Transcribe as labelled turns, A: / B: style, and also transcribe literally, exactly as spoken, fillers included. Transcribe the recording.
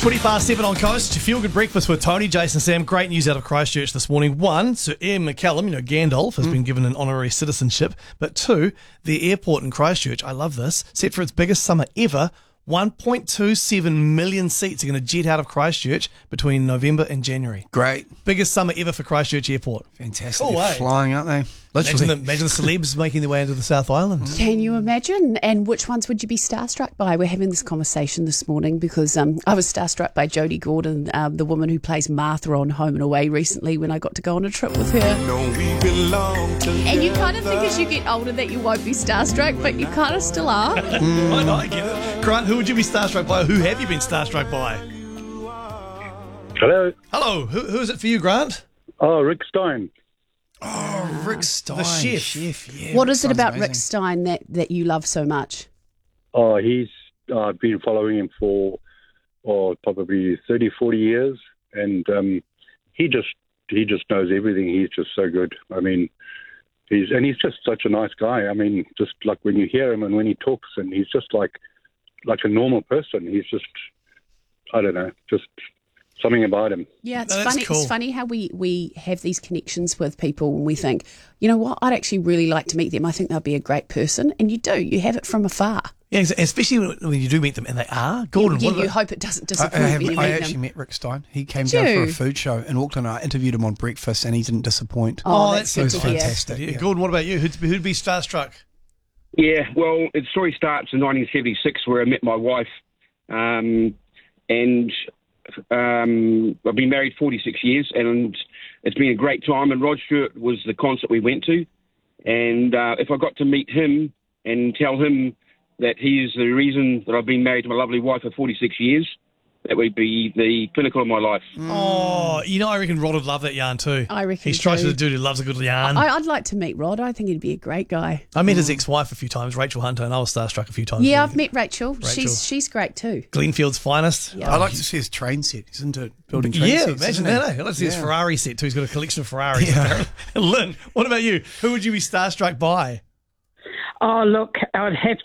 A: twenty past seven on Coast. Your feel good breakfast with Tony, Jason, Sam. Great news out of Christchurch this morning. One, Sir Ian McCallum, you know, Gandalf, has mm. been given an honorary citizenship. But two, the airport in Christchurch, I love this, set for its biggest summer ever. one point two seven million seats are going to jet out of Christchurch between November and January.
B: Great.
A: Biggest summer ever for Christchurch Airport.
B: Fantastic.
A: Cool,
B: They're
A: eh?
B: flying, aren't they?
A: Imagine the, imagine the celebs making their way into the South Island.
C: Can you imagine? And which ones would you be starstruck by? We're having this conversation this morning because um, I was starstruck by Jodie Gordon, um, the woman who plays Martha on Home and Away recently when I got to go on a trip with her. And you kind of think as you get older that you won't be starstruck, but you kind of still are.
A: Mm. I know, I get it. Grant, who would you be starstruck by? Who have you been starstruck by?
D: Hello.
A: Hello. Who, who is it for you, Grant?
D: Oh, Rick Stein.
B: Oh, Rick Stein.
A: The chef.
B: chef yeah,
C: what
B: Rick
C: is it
B: Stein's
C: about
B: amazing.
C: Rick Stein that, that you love so much?
D: Oh, he's uh, been following him for oh, probably thirty, forty years. And um, he just he just knows everything. He's just so good. I mean, he's and he's just such a nice guy. I mean, just like when you hear him and when he talks, and he's just like like a normal person. He's just, I don't know, just something about him.
C: Yeah, it's
A: No, that's
C: funny.
A: cool.
C: It's funny how we, we have these connections with people and we think, you know what, I'd actually really like to meet them. I think they'll be a great person. And you do. You have it from afar.
A: Yeah, especially when when you do meet them and they are. Gordon,
C: you,
A: what
C: you
A: about-
C: hope it doesn't
B: I,
C: disappoint
B: I, have,
C: when you
B: I
C: meet
B: actually
C: them.
B: met Rick Stein. He came
C: Did
B: down for
C: you?
B: a food show in Auckland. I interviewed him on breakfast and he didn't disappoint.
C: Oh,
A: Oh,
C: that's
A: that's
C: good
B: it
C: to
B: was
C: hear.
B: fantastic.
A: Yeah.
B: Yeah.
A: Gordon, what about you? Who'd, who'd be starstruck?
E: Yeah, well, its story starts in nineteen seventy-six where I met my wife, um, and um, I've been married forty-six years, and it's been a great time. And Rod Stewart was the concert we went to, and uh, if I got to meet him and tell him that he is the reason that I've been married to my lovely wife for forty-six years, that would be the pinnacle of my life.
A: Oh, you know, I reckon Rod would love that yarn too.
C: I reckon
A: He strikes
C: too.
A: as a dude who loves a good yarn.
C: I,
A: I,
C: I'd like to meet Rod. I think he'd be a great guy.
A: met his ex-wife a few times, Rachel Hunter, and I was starstruck a few times.
C: Yeah,
A: with
C: I've met Rachel.
A: Rachel.
C: She's she's great too.
A: Glenfield's finest.
C: Yeah.
B: I'd like to see his train set. He's into building train
A: Yeah,
B: sets.
A: imagine
B: isn't
A: that.
B: he?
A: Eh? Let's see his
B: Yeah.
A: Ferrari set too. He's got a collection of Ferraris.
B: Yeah.
A: apparently. Lynn, what about you? Who would you be starstruck by?
F: Oh, look, I would have